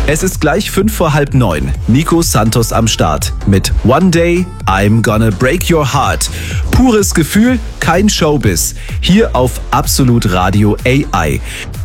Es ist gleich 8:55. Nico Santos am Start mit One Day, I'm Gonna Break Your Heart. Pures Gefühl, kein Showbiz. Hier auf Absolut Radio AI.